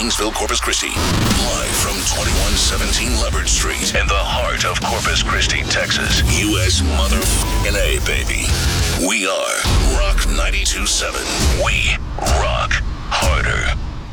Kingsville, Corpus Christi. Live from 2117 Leopard Street in the heart of Corpus Christi, Texas. U.S. motherfucking A, baby. We are Rock 92.7. We rock.